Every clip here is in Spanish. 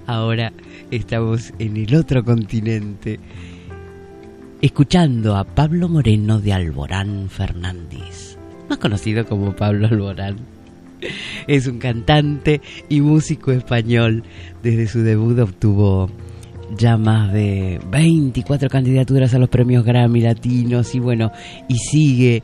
Ahora estamos en el otro continente, escuchando a Pablo Moreno de Alborán Fernández, más conocido como Pablo Alborán. Es un cantante y músico español. Desde su debut obtuvo ya más de 24 candidaturas a los premios Grammy Latinos y bueno, y sigue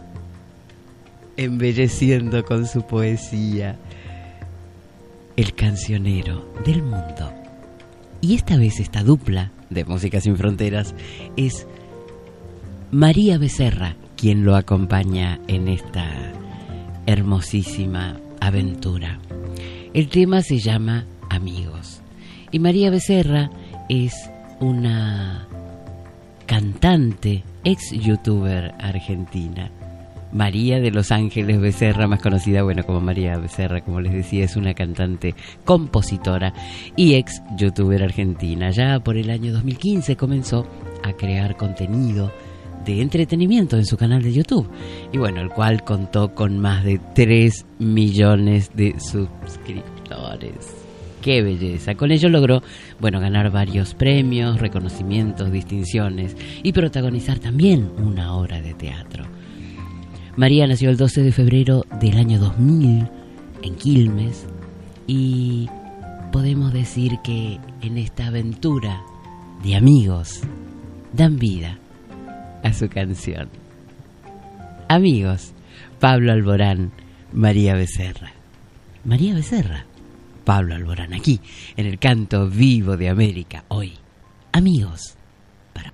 embelleciendo con su poesía el cancionero del mundo. Y esta vez esta dupla de Música Sin Fronteras es María Becerra quien lo acompaña en esta hermosísima aventura. El tema se llama Amigos y María Becerra es una cantante, ex youtuber argentina. María de Los Ángeles Becerra, más conocida, bueno, como María Becerra, como les decía, es una cantante, compositora y ex youtuber argentina. Ya por el año 2015 comenzó a crear contenido de entretenimiento en su canal de YouTube y bueno, el cual contó con más de 3 millones de suscriptores. ¡Qué belleza! Con ello logró, bueno, ganar varios premios, reconocimientos, distinciones y protagonizar también una obra de teatro. María nació el 12 de febrero del año 2000 en Quilmes y podemos decir que en esta aventura de amigos dan vida a su canción. Amigos, Pablo Alborán, María Becerra. María Becerra, Pablo Alborán, aquí en el canto vivo de América, hoy. Amigos.